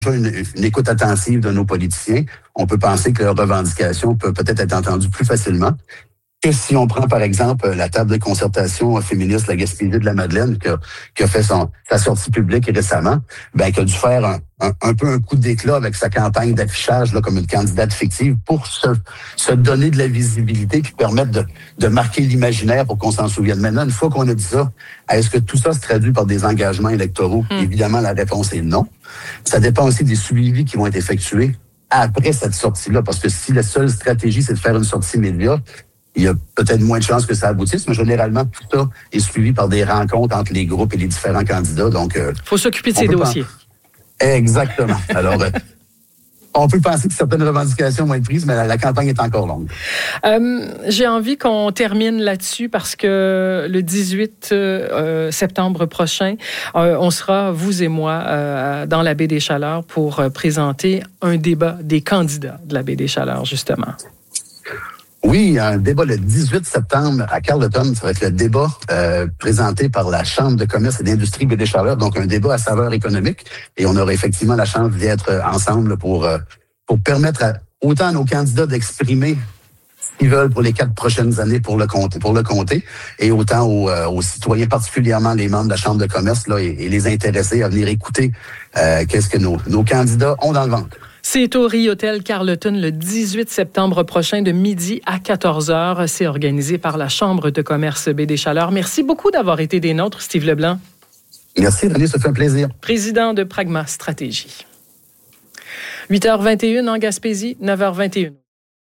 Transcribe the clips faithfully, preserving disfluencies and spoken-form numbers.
une, une écoute attentive de nos politiciens, on peut penser que leurs revendications peuvent peut-être être entendues plus facilement que si on prend, par exemple, la table de concertation féministe de la Gaspésie de la Madeleine, qui a, qui a fait son, sa sortie publique récemment, ben, qui a dû faire un, un, un peu un coup d'éclat avec sa campagne d'affichage là, comme une candidate fictive pour se, se donner de la visibilité puis permettre de, de marquer l'imaginaire pour qu'on s'en souvienne. Maintenant, une fois qu'on a dit ça, est-ce que tout ça se traduit par des engagements électoraux? Mmh. Évidemment, la réponse est non. Ça dépend aussi des suivis qui vont être effectués après cette sortie-là, parce que si la seule stratégie, c'est de faire une sortie média, il y a peut-être moins de chances que ça aboutisse, mais généralement, tout ça est suivi par des rencontres entre les groupes et les différents candidats. Donc, il euh, faut s'occuper de ces dossiers. Pas... Exactement. Alors, euh, on peut penser que certaines revendications vont être prises, mais la, la campagne est encore longue. Euh, j'ai envie qu'on termine là-dessus parce que le dix-huit euh, septembre prochain, euh, on sera, vous et moi, euh, dans la baie des Chaleurs pour euh, présenter un débat des candidats de la baie des Chaleurs, justement. Oui, un débat le dix-huit septembre à Carleton. Ça va être le débat euh, présenté par la Chambre de commerce et d'industrie baie des Chaleurs, donc un débat à saveur économique. Et on aura effectivement la chance d'y être ensemble pour, euh, pour permettre à, autant à nos candidats d'exprimer ce qu'ils veulent pour les quatre prochaines années pour le comté, pour le comté, et autant aux, euh, aux citoyens, particulièrement les membres de la Chambre de commerce, là, et, et les intéressés à venir écouter euh, qu'est-ce que nos, nos candidats ont dans le ventre. C'est au Ri-Hôtel Carleton le dix-huit septembre prochain de midi à quatorze heures. C'est organisé par la Chambre de commerce baie des Chaleurs. Merci beaucoup d'avoir été des nôtres, Steve Leblanc. Merci, René, ça fait un plaisir. Président de Pragma Stratégie. huit heures vingt et une en Gaspésie, neuf heures vingt et une.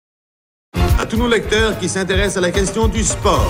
À tous nos lecteurs qui s'intéressent à la question du sport.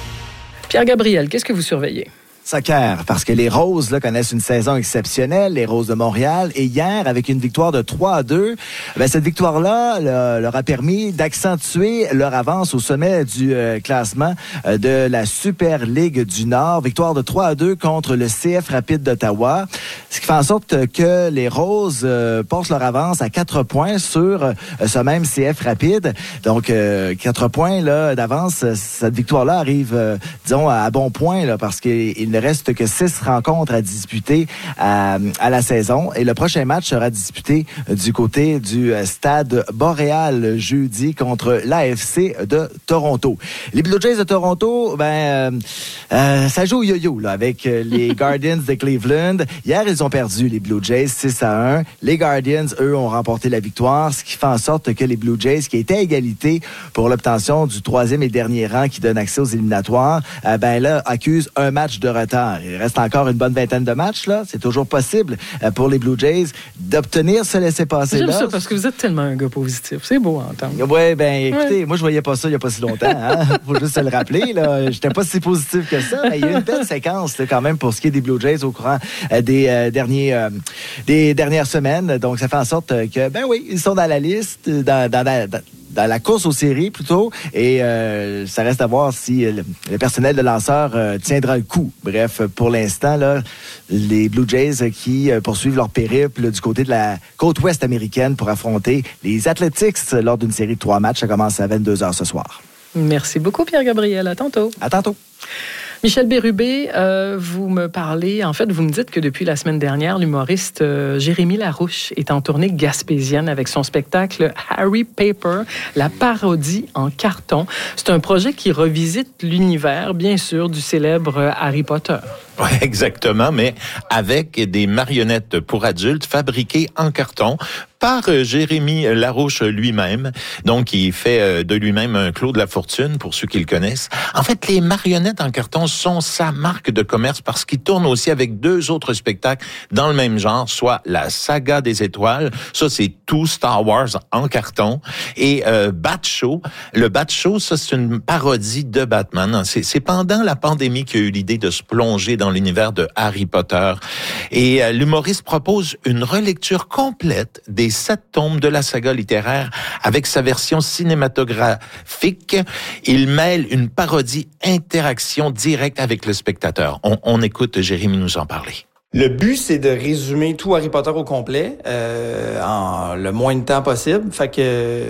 Pierre Gabriel, qu'est-ce que vous surveillez? Soccer, parce que les Roses là, connaissent une saison exceptionnelle, les Roses de Montréal, et hier, avec une victoire de trois à deux, ben, cette victoire-là là, leur a permis d'accentuer leur avance au sommet du euh, classement euh, de la Super Ligue du Nord. Victoire de trois à deux contre le C F Rapide d'Ottawa, ce qui fait en sorte que les Roses euh, portent leur avance à quatre points sur euh, ce même C F Rapide. Donc, euh, quatre points là, d'avance, cette victoire-là arrive, euh, disons, à bon point, là, parce qu'il ne reste que six rencontres à disputer à, à la saison. Et le prochain match sera disputé du côté du Stade Boréal jeudi contre l'A F C de Toronto. Les Blue Jays de Toronto, ben, euh, euh, ça joue au yo-yo là, avec les Guardians de Cleveland. Hier, ils ont perdu, les Blue Jays, six à un. Les Guardians, eux, ont remporté la victoire, ce qui fait en sorte que les Blue Jays, qui étaient à égalité pour l'obtention du troisième et dernier rang qui donne accès aux éliminatoires, euh, ben là, accusent un match de retard. Il reste encore une bonne vingtaine de matchs, là. C'est toujours possible pour les Blue Jays d'obtenir ce laissez-passer là. J'aime ça parce que vous êtes tellement un gars positif. C'est beau à entendre. Oui, bien, écoutez, ouais. Moi, je voyais pas ça il y a pas si longtemps. Hein? Faut juste se le rappeler, là. J'étais pas si positif que ça. Mais il y a eu une belle séquence, là, quand même, pour ce qui est des Blue Jays au courant euh, des, euh, derniers, euh, des dernières semaines. Donc, ça fait en sorte que, ben oui, ils sont dans la liste, dans, dans, dans, dans dans la course aux séries plutôt, et euh, ça reste à voir si le, le personnel de lanceur euh, tiendra le coup. Bref, pour l'instant, là, les Blue Jays qui euh, poursuivent leur périple du côté de la côte ouest américaine pour affronter les Athletics lors d'une série de trois matchs. Ça commence à vingt-deux heures ce soir. Merci beaucoup, Pierre Gabriel. À tantôt. À tantôt. Michel Bérubé, euh, vous me parlez, en fait, vous me dites que depuis la semaine dernière, l'humoriste euh, Jérémy Larouche est en tournée gaspésienne avec son spectacle Harry Paper, la parodie en carton. C'est un projet qui revisite l'univers, bien sûr, du célèbre Harry Potter. Oui, exactement, mais avec des marionnettes pour adultes fabriquées en carton par Jérémy Larouche lui-même. Donc, il fait de lui-même un Claude Lafortune, pour ceux qui le connaissent. En fait, les marionnettes en carton sont sa marque de commerce parce qu'il tourne aussi avec deux autres spectacles dans le même genre, soit la Saga des Étoiles, ça c'est tout Star Wars en carton, et euh, Bat Show. Le Bat Show, ça c'est une parodie de Batman. C'est, c'est pendant la pandémie qu'il a eu l'idée de se plonger dans l'univers de Harry Potter. Et euh, l'humoriste propose une relecture complète des sept tomes de la saga littéraire avec sa version cinématographique. Il mêle une parodie interaction directe avec le spectateur. On, on écoute Jérémy nous en parler. Le but, c'est de résumer tout Harry Potter au complet euh, en le moins de temps possible. Fait que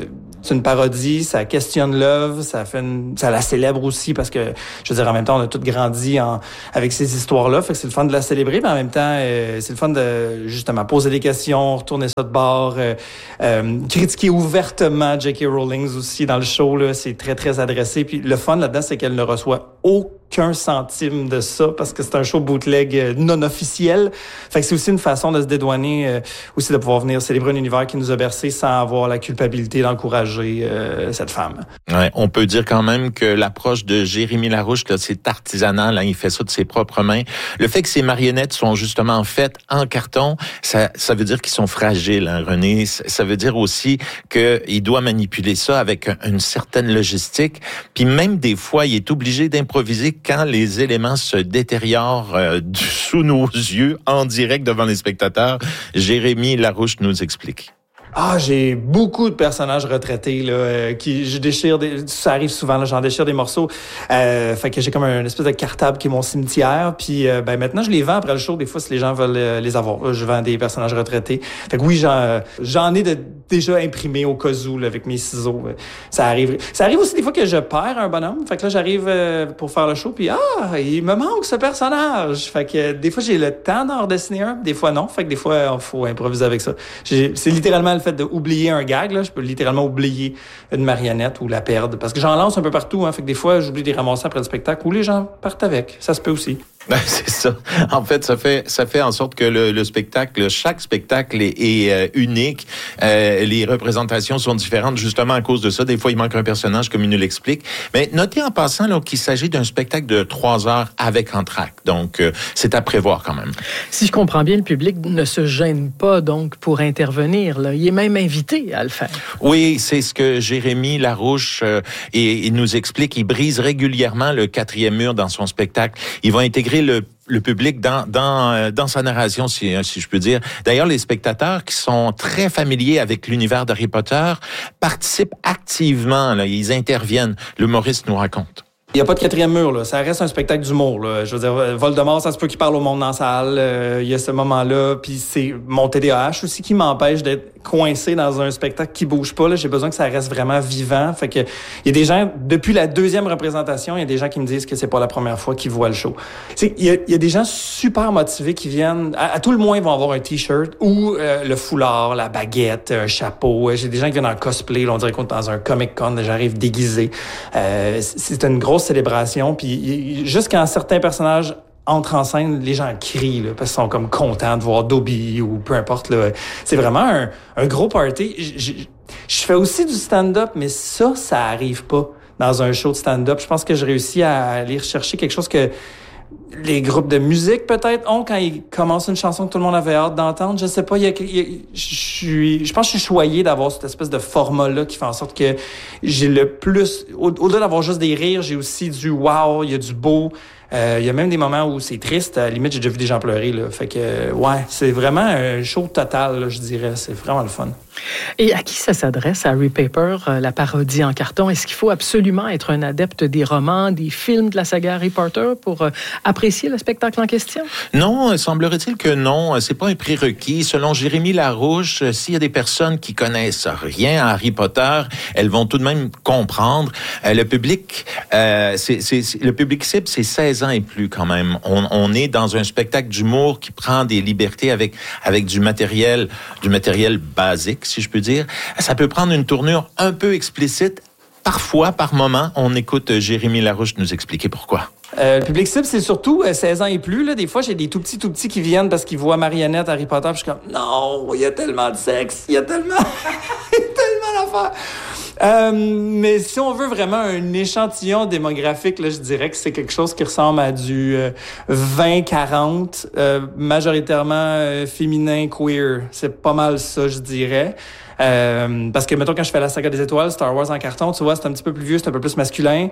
C'est une parodie, ça questionne l'œuvre, ça fait une, ça la célèbre aussi parce que, je veux dire, en même temps, on a tous grandi en, avec ces histoires-là, fait que c'est le fun de la célébrer, mais en même temps, euh, c'est le fun de, justement, poser des questions, retourner ça de bord, euh, euh, critiquer ouvertement J K. Rowling aussi dans le show, là, c'est très, très adressé. Puis le fun là-dedans, c'est qu'elle ne reçoit aucun centime de ça parce que c'est un show bootleg non officiel. Fait que c'est aussi une façon de se dédouaner, euh, aussi de pouvoir venir célébrer un univers qui nous a bercé sans avoir la culpabilité d'encourager euh, cette femme. Ouais, on peut dire quand même que l'approche de Jérémy Larouche, là, c'est artisanal, hein, il fait ça de ses propres mains. Le fait que ces marionnettes sont justement faites en carton, ça, ça veut dire qu'ils sont fragiles, hein, René. Ça veut dire aussi qu'il doit manipuler ça avec une certaine logistique. Puis même des fois, il est obligé d'improviser quand les éléments se détériorent euh, sous nos yeux, en direct devant les spectateurs. Jérémy Larouche nous explique. Ah, j'ai beaucoup de personnages retraités là, euh, qui je déchire des, ça arrive souvent là, j'en déchire des morceaux. Euh, fait que j'ai comme un espèce de cartable qui est mon cimetière. Puis euh, ben maintenant je les vends après le show. Des fois si les gens veulent euh, les avoir, je vends des personnages retraités. Fait que oui, j'en j'en ai de, déjà imprimé au cas où là, avec mes ciseaux. Ça arrive. Ça arrive aussi des fois que je perds un bonhomme. Fait que là j'arrive euh, pour faire le show puis ah il me manque ce personnage. Fait que des fois j'ai le temps d'en redessiner un, des fois non. Fait que des fois il faut improviser avec ça. J'ai, c'est littéralement le fait d'oublier un gag, là, je peux littéralement oublier une marionnette ou la perdre. Parce que j'en lance un peu partout, hein, fait que des fois, j'oublie de les ramasser après le spectacle ou les gens partent avec. Ça se peut aussi. Ben, c'est ça. En fait, ça fait ça fait en sorte que le, le spectacle, chaque spectacle est, est euh, unique. Euh, les représentations sont différentes justement à cause de ça. Des fois, il manque un personnage, comme il nous l'explique. Mais notez en passant là, qu'il s'agit d'un spectacle de trois heures avec entracte. Donc, euh, c'est à prévoir quand même. Si je comprends bien, le public ne se gêne pas donc pour intervenir. Là. Il est même invité à le faire. Oui, c'est ce que Jérémy Larouche euh, et, il nous explique. Il brise régulièrement le quatrième mur dans son spectacle. Il va intégrer Le, le public dans dans dans sa narration, si si je peux dire. D'ailleurs, les spectateurs qui sont très familiers avec l'univers d'Harry Potter participent activement. Là, ils interviennent. L'humoriste nous raconte. Il n'y a pas de quatrième mur, là. Ça reste un spectacle d'humour, là. Je veux dire, Voldemort, ça se peut qu'il parle au monde dans la salle. Euh, il y a ce moment-là. Puis c'est mon T D A H aussi qui m'empêche d'être coincé dans un spectacle qui bouge pas, là. J'ai besoin que ça reste vraiment vivant. Fait que, il y a des gens, depuis la deuxième représentation, il y a des gens qui me disent que c'est pas la première fois qu'ils voient le show. C'est, il y a, il y a des gens super motivés qui viennent, à, à tout le moins, ils vont avoir un t-shirt ou euh, le foulard, la baguette, un chapeau. J'ai des gens qui viennent en cosplay, là, on dirait qu'on est dans un Comic-Con, j'arrive déguisé. Euh, c'est une grosse célébration. Puis juste quand certains personnages entrent en scène, les gens crient là, parce qu'ils sont comme contents de voir Dobby ou peu importe. Là. C'est vraiment un, un gros party. Je, je fais aussi du stand-up, mais ça, ça arrive pas dans un show de stand-up. Je pense que je réussis à aller rechercher quelque chose que les groupes de musique peut-être ont quand ils commencent une chanson que tout le monde avait hâte d'entendre. Je sais pas, il y a, il y a, je suis, je pense que je suis choyé d'avoir cette espèce de format-là qui fait en sorte que j'ai le plus, au, au-delà d'avoir juste des rires, j'ai aussi du wow, il y a du beau. Euh, il y a même des moments où c'est triste. À la limite, j'ai déjà vu des gens pleurer, là. Fait que, ouais, c'est vraiment un show total, là, je dirais. C'est vraiment le fun. Et à qui ça s'adresse, Harry Paper, euh, la parodie en carton? Est-ce qu'il faut absolument être un adepte des romans, des films de la saga Harry Potter pour euh, apprécier le spectacle en question? Non, semblerait-il que non. C'est pas un prérequis. Selon Jérémy Larouche, s'il y a des personnes qui connaissent rien à Harry Potter, elles vont tout de même comprendre. Euh, le public, euh, c'est, c'est, c'est, le public cible, c'est seize ans et plus quand même. On, on est dans un spectacle d'humour qui prend des libertés avec avec du matériel, du matériel basique, si je peux dire. Ça peut prendre une tournure un peu explicite. Parfois, par moment, on écoute Jérémy Larouche nous expliquer pourquoi. Euh, le public cible, c'est surtout euh, seize ans et plus. Là. Des fois, j'ai des tout petits, tout petits qui viennent parce qu'ils voient Marionnette, Harry Potter, puis je suis comme, non, il y a tellement de sexe, il y a tellement, il y a tellement d'affaires. Euh, mais si on veut vraiment un échantillon démographique, là, je dirais que c'est quelque chose qui ressemble à du euh, vingt quarante, euh, majoritairement euh, féminin, queer. C'est pas mal ça, je dirais. Euh, parce que, mettons, quand je fais la saga des étoiles, Star Wars en carton, tu vois, c'est un petit peu plus vieux, c'est un peu plus masculin.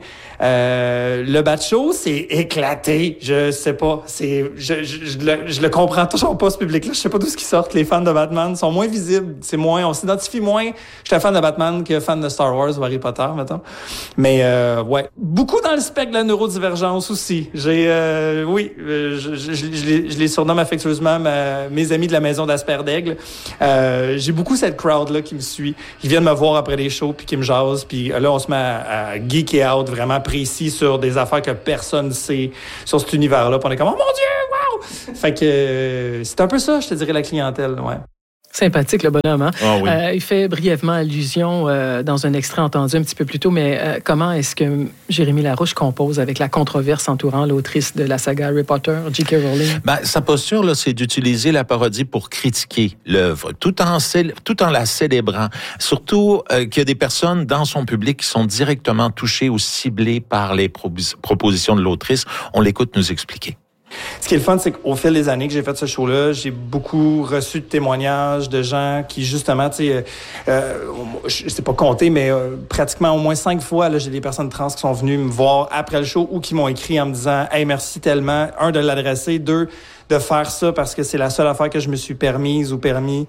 Euh, le Bat-Show, c'est éclaté. Je sais pas. C'est, je, je, je, le, je le comprends toujours pas, ce public-là. Je sais pas d'où ce qui sort. Les fans de Batman sont moins visibles. C'est moins, on s'identifie moins. Je suis un fan de Batman que fan de Star Wars ou Harry Potter, mettons. Mais euh, ouais, beaucoup dans le spectre de la neurodivergence aussi. J'ai, euh, oui, je, je, je, je, les, je les surnomme affectueusement ma, mes amis de la maison d'Asper d'Aigle. Euh, j'ai beaucoup cette crowd-là qui me suit, qui viennent me voir après les shows, puis qui me jasent, puis là, on se met à, à geeker out vraiment précis sur des affaires que personne ne sait sur cet univers-là. Puis on est comme « Oh mon Dieu, wow! » Fait que euh, c'est un peu ça, je te dirais, la clientèle, ouais. Sympathique, le bonhomme. Hein? Oh oui. euh, il fait brièvement allusion euh, dans un extrait entendu un petit peu plus tôt, mais euh, comment est-ce que Jérémy Larouche compose avec la controverse entourant l'autrice de la saga Harry Potter, J K. Rowling? Ben, sa posture, là, c'est d'utiliser la parodie pour critiquer l'œuvre, tout en, cél- tout en la célébrant. Surtout euh, qu'il y a des personnes dans son public qui sont directement touchées ou ciblées par les pro- propositions de l'autrice. On l'écoute nous expliquer. Ce qui est le fun, c'est qu'au fil des années que j'ai fait ce show-là, j'ai beaucoup reçu de témoignages de gens qui, justement, tu sais, euh, je sais pas compter, mais euh, pratiquement au moins cinq fois, là, j'ai des personnes trans qui sont venues me voir après le show ou qui m'ont écrit en me disant « Hey, merci tellement. » Un, de l'adresser. Deux, de faire ça parce que c'est la seule affaire que je me suis permise ou permis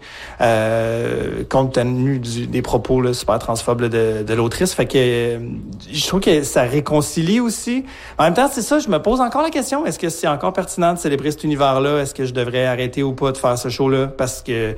euh, compte tenu du, des propos là, super transphobes là, de, de l'autrice. Fait que euh, je trouve que ça réconcilie aussi. En même temps, c'est ça, je me pose encore la question. Est-ce que c'est encore pertinent de célébrer cet univers-là? Est-ce que je devrais arrêter ou pas de faire ce show-là? Parce que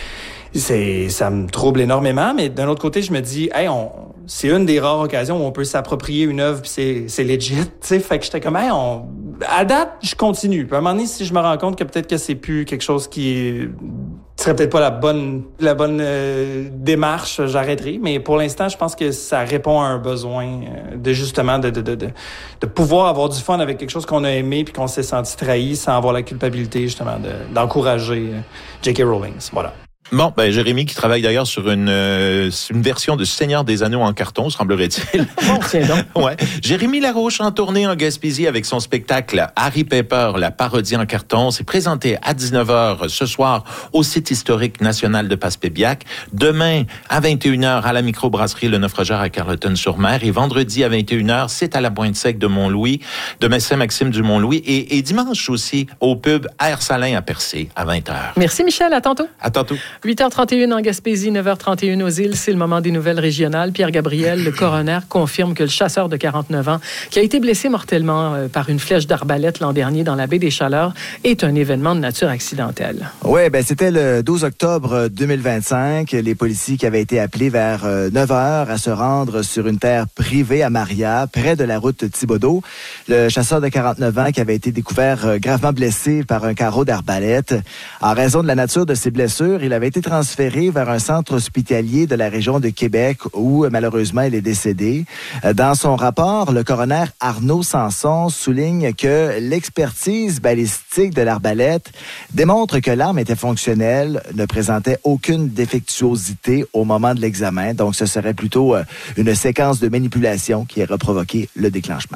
c'est ça me trouble énormément. Mais d'un autre côté, je me dis, hey, on, c'est une des rares occasions où on peut s'approprier une œuvre puis c'est, c'est legit. T'sais. Fait que j'étais comme, hey, on... à date, je continue. Puis à un moment donné, si je me rends compte que peut-être que c'est plus quelque chose qui serait peut-être pas la bonne la bonne euh, démarche, j'arrêterai. Mais pour l'instant, je pense que ça répond à un besoin euh, de justement de, de de de de pouvoir avoir du fun avec quelque chose qu'on a aimé puis qu'on s'est senti trahi sans avoir la culpabilité justement de, d'encourager euh, J K. Rowling. Voilà. Bon, ben Jérémy qui travaille d'ailleurs sur une, euh, une version de Seigneur des Anneaux en carton, semblerait-il. Bon, tiens donc. Ouais. Jérémy Larouche en tournée en Gaspésie avec son spectacle Harry Paper, la parodie en carton. C'est présenté à dix-neuf heures ce soir au site historique national de Passepébiac. Demain à vingt et une heures à la microbrasserie Le Naufrageur à Carleton-sur-Mer. Et vendredi à vingt et une heures, c'est à la Pointe-Sec de Mont-Louis, de Messin-Maxime du Mont-Louis. Et, et dimanche aussi au pub Air Salin à Percé à vingt heures. Merci Michel, à tantôt. À tantôt. huit heures trente et un en Gaspésie, neuf heures trente et un aux îles. C'est le moment des nouvelles régionales. Pierre Gabriel, le coroner, confirme que le chasseur de quarante-neuf ans, qui a été blessé mortellement par une flèche d'arbalète l'an dernier dans la baie des Chaleurs, est un événement de nature accidentelle. Oui, ben c'était le douze octobre deux mille vingt-cinq. Les policiers qui avaient été appelés vers neuf heures à se rendre sur une terre privée à Maria, près de la route Thibaudeau. Le chasseur de quarante-neuf ans qui avait été découvert gravement blessé par un carreau d'arbalète. En raison de la nature de ses blessures, il avait été transféré vers un centre hospitalier de la région de Québec où, malheureusement, il est décédé. Dans son rapport, le coroner Arnaud Sanson souligne que l'expertise balistique de l'arbalète démontre que l'arme était fonctionnelle, ne présentait aucune défectuosité au moment de l'examen. Donc, ce serait plutôt une séquence de manipulation qui aurait provoqué le déclenchement.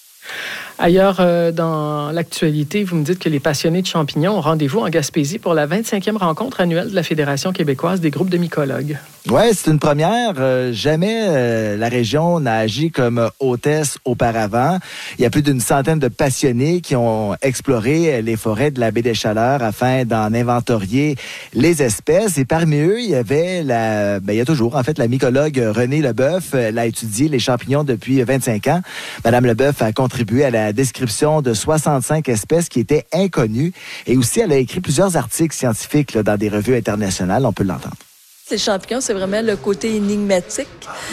Ailleurs, euh, dans l'actualité, vous me dites que les passionnés de champignons ont rendez-vous en Gaspésie pour la vingt-cinquième rencontre annuelle de la Fédération québécoise des groupes de mycologues. Oui, c'est une première. Euh, jamais euh, la région n'a agi comme hôtesse auparavant. Il y a plus d'une centaine de passionnés qui ont exploré les forêts de la baie des Chaleurs afin d'en inventorier les espèces. Et parmi eux, il y avait la, ben, il y a toujours, en fait, la mycologue Renée Leboeuf. Elle a étudié les champignons depuis vingt-cinq ans. Madame Leboeuf a contribué à la description de soixante-cinq espèces qui étaient inconnues. Et aussi, elle a écrit plusieurs articles scientifiques là, dans des revues internationales. On peut l'entendre. Les champignons, c'est vraiment le côté énigmatique.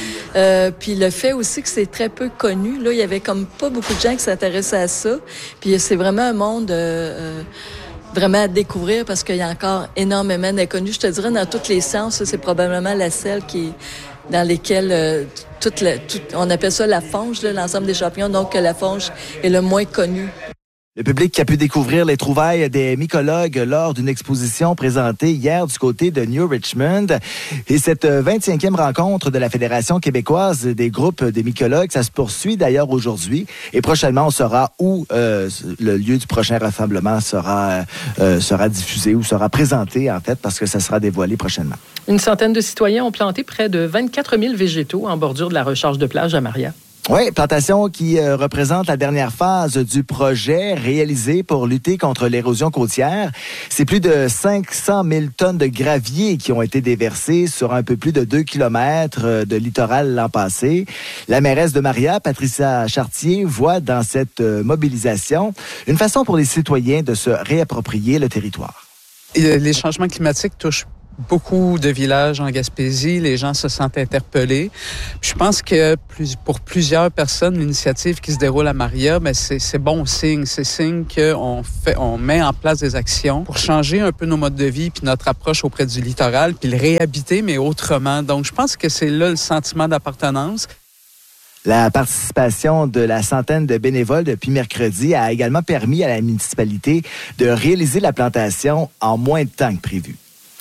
Euh, puis le fait aussi que c'est très peu connu. Là, il y avait comme pas beaucoup de gens qui s'intéressaient à ça. Puis c'est vraiment un monde euh, vraiment à découvrir parce qu'il y a encore énormément d'inconnus. Je te dirais, dans toutes les sciences, c'est probablement la celle qui dans lesquelles euh, toute la, toute, on appelle ça la fange, là, l'ensemble des champignons. Donc, la fange est le moins connu. Le public qui a pu découvrir les trouvailles des mycologues lors d'une exposition présentée hier du côté de New Richmond. Et cette vingt-cinquième rencontre de la Fédération québécoise des groupes des mycologues, ça se poursuit d'ailleurs aujourd'hui. Et prochainement, on saura où euh, le lieu du prochain rassemblement sera, euh, sera diffusé ou sera présenté, en fait, parce que ça sera dévoilé prochainement. Une centaine de citoyens ont planté près de vingt-quatre mille végétaux en bordure de la recharge de plage à Maria. Oui, plantation qui euh, représente la dernière phase du projet réalisé pour lutter contre l'érosion côtière. C'est plus de cinq cent mille tonnes de gravier qui ont été déversées sur un peu plus de deux kilomètres de littoral l'an passé. La mairesse de Maria, Patricia Chartier, voit dans cette euh, mobilisation une façon pour les citoyens de se réapproprier le territoire. Et les changements climatiques touchent beaucoup de villages en Gaspésie, les gens se sentent interpellés. Puis je pense que plus, pour plusieurs personnes, l'initiative qui se déroule à Maria, ben c'est, c'est bon signe. C'est signe qu'on fait, on met en place des actions pour changer un peu nos modes de vie puis notre approche auprès du littoral, puis le réhabiter, mais autrement. Donc, je pense que c'est là le sentiment d'appartenance. La participation de la centaine de bénévoles depuis mercredi a également permis à la municipalité de réaliser la plantation en moins de temps que prévu.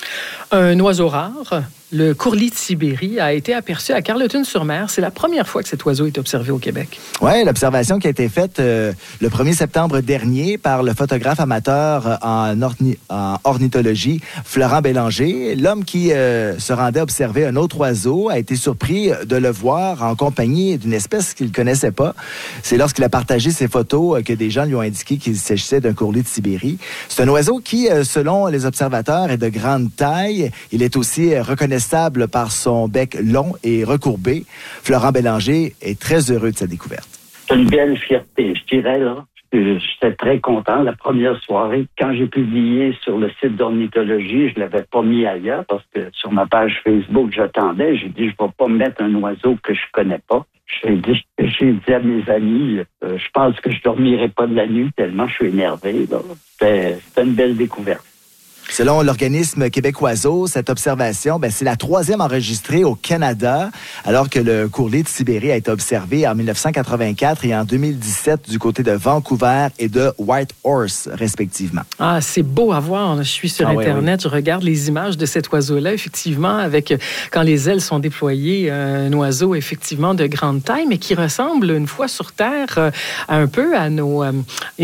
Un oiseau rare, le courlis de Sibérie, a été aperçu à Carleton-sur-Mer. C'est la première fois que cet oiseau est observé au Québec. Oui, l'observation qui a été faite euh, le premier septembre dernier par le photographe amateur en, orni- en ornithologie, Florent Bélanger. L'homme qui euh, se rendait observer un autre oiseau a été surpris de le voir en compagnie d'une espèce qu'il ne connaissait pas. C'est lorsqu'il a partagé ses photos que des gens lui ont indiqué qu'il s'agissait d'un courlis de Sibérie. C'est un oiseau qui, euh, selon les observateurs, est de grande taille. Il est aussi reconnaissable par son bec long et recourbé. Florent Bélanger est très heureux de sa découverte. C'est une belle fierté, je dirais, là. J'étais très content. La première soirée, quand j'ai publié sur le site d'ornithologie, je l'avais pas mis ailleurs parce que sur ma page Facebook, j'attendais. J'ai dit, je vais pas mettre un oiseau que je connais pas. J'ai dit, j'ai dit à mes amis, euh, je pense que je dormirai pas de la nuit tellement je suis énervé, là. C'était, c'était une belle découverte. Selon l'organisme Québec Oiseau, cette observation, ben, c'est la troisième enregistrée au Canada, alors que le courlis de Sibérie a été observé en dix-neuf cent quatre-vingt-quatre et en deux mille dix-sept du côté de Vancouver et de Whitehorse, respectivement. Ah, c'est beau à voir. Je suis sur ah, Internet, oui, oui. Je regarde les images de cet oiseau-là, effectivement, avec, quand les ailes sont déployées, un oiseau, effectivement, de grande taille, mais qui ressemble, une fois sur Terre, un peu à nos... Euh,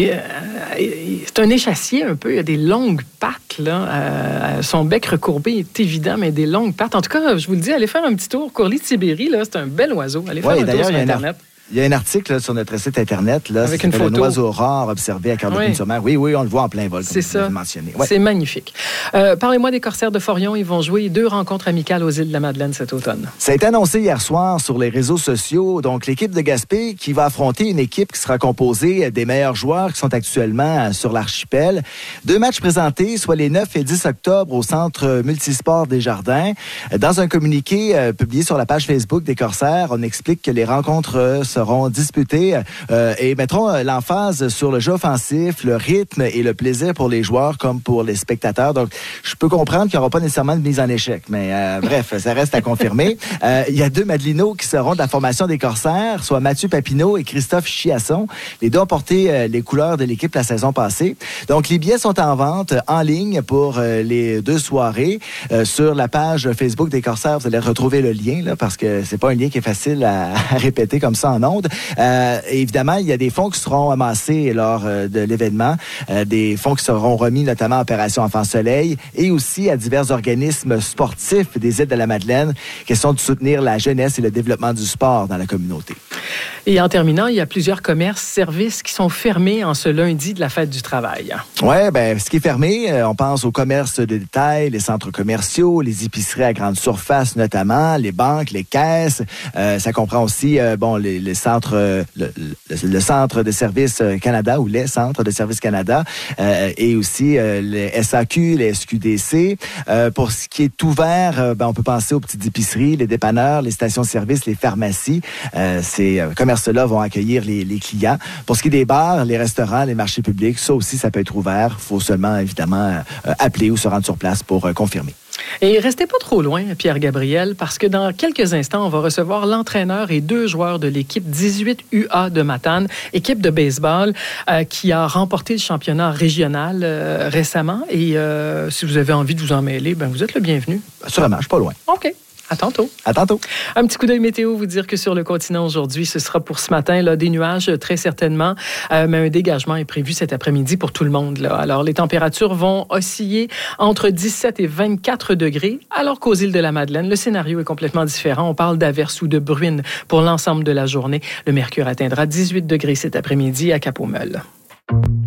c'est un échassier, un peu. Il y a des longues pattes, là. Euh, son bec recourbé est évident, mais des longues pattes. En tout cas, je vous le dis, allez faire un petit tour. Courlis de Sibérie, là, c'est un bel oiseau. Allez faire ouais, un tour sur Internet. Il y a un article là, sur notre site Internet. Là, avec une photo. Un oiseau rare observé à Carleton-sur-Mer. Oui. oui, oui, on le voit en plein vol, comme vous l'avez mentionné. Ouais. C'est magnifique. Euh, parlez-moi des Corsaires de Forion. Ils vont jouer deux rencontres amicales aux îles de la Madeleine cet automne. Ça a été annoncé hier soir sur les réseaux sociaux. Donc, l'équipe de Gaspé qui va affronter une équipe qui sera composée des meilleurs joueurs qui sont actuellement sur l'archipel. Deux matchs présentés, soit les neuf et dix octobre au Centre multisport des Jardins. Dans un communiqué euh, publié sur la page Facebook des Corsaires, on explique que les rencontres euh, seront disputées euh, et mettront l'emphase sur le jeu offensif, le rythme et le plaisir pour les joueurs comme pour les spectateurs. Donc, je peux comprendre qu'il n'y aura pas nécessairement de mise en échec, mais euh, bref, ça reste à confirmer. Euh, il y a deux Madelinots qui seront de la formation des Corsaires, soit Mathieu Papineau et Christophe Chiasson. Les deux ont porté euh, les couleurs de l'équipe la saison passée. Donc, les billets sont en vente en ligne pour euh, les deux soirées. Euh, sur la page Facebook des Corsaires, vous allez retrouver le lien, là, parce que c'est pas un lien qui est facile à, à répéter comme ça en ondes. Euh, évidemment, il y a des fonds qui seront amassés lors euh, de l'événement, euh, des fonds qui seront remis notamment à Opération Enfant Soleil et aussi à divers organismes sportifs des îles de la Madeleine, question de soutenir la jeunesse et le développement du sport dans la communauté. Et en terminant, il y a plusieurs commerces, services qui sont fermés en ce lundi de la fête du travail. Oui, bien, ce qui est fermé, euh, on pense aux commerces de détail, les centres commerciaux, les épiceries à grande surface notamment, les banques, les caisses. Euh, ça comprend aussi, euh, bon, les, les centres Le, le, le Centre de services Canada ou les Centres de services Canada euh, et aussi euh, les S A Q, les S Q D C. Euh, pour ce qui est ouvert, euh, ben, on peut penser aux petites épiceries, les dépanneurs, les stations-service, les pharmacies. Euh, ces euh, commerces-là vont accueillir les, les clients. Pour ce qui est des bars, les restaurants, les marchés publics, ça aussi, ça peut être ouvert. Il faut seulement, évidemment, euh, appeler ou se rendre sur place pour euh, confirmer. Et restez pas trop loin, Pierre-Gabriel, parce que dans quelques instants, on va recevoir l'entraîneur et deux joueurs de l'équipe dix-huit U A de Matane, équipe de baseball euh, qui a remporté le championnat régional euh, récemment. Et euh, si vous avez envie de vous en mêler, ben vous êtes le bienvenu. Assurément, je suis pas loin. OK. À tantôt. À tantôt. Un petit coup d'œil météo, vous dire que sur le continent aujourd'hui, ce sera pour ce matin là, des nuages très certainement, euh, mais un dégagement est prévu cet après-midi pour tout le monde. Là. Alors, les températures vont osciller entre dix-sept et vingt-quatre degrés, alors qu'aux îles de la Madeleine, le scénario est complètement différent. On parle d'averses ou de bruines pour l'ensemble de la journée. Le mercure atteindra dix-huit degrés cet après-midi à Cap-aux-Meules.